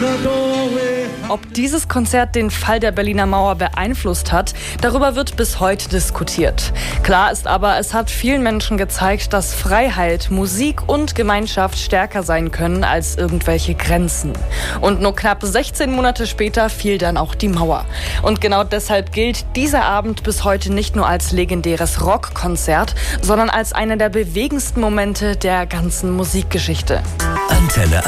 Ob dieses Konzert den Fall der Berliner Mauer beeinflusst hat, darüber wird bis heute diskutiert. Klar ist aber, es hat vielen Menschen gezeigt, dass Freiheit, Musik und Gemeinschaft stärker sein können als irgendwelche Grenzen. Und nur knapp 16 Monate später fiel dann auch die Mauer. Und genau deshalb gilt dieser Abend bis heute nicht nur als legendäres Rockkonzert, sondern als einer der bewegendsten Momente der ganzen Musikgeschichte. Antenne